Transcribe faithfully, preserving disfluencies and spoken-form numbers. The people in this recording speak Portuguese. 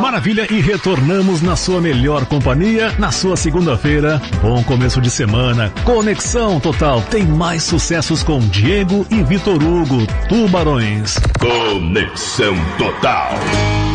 Maravilha, e retornamos na sua melhor companhia, na sua segunda-feira. Bom começo de semana. Conexão Total tem mais sucessos com Diego e Vitor Hugo, Tubarões. Conexão Total.